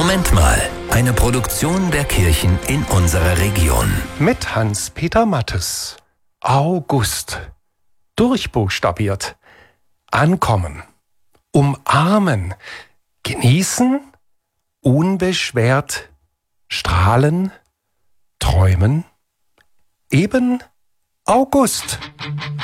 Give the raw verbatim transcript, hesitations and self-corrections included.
Moment mal, eine Produktion der Kirchen in unserer Region. Mit Hans-Peter Mattes. August. Durchbuchstabiert. Ankommen. Umarmen. Genießen. Unbeschwert. Strahlen. Träumen. Eben August.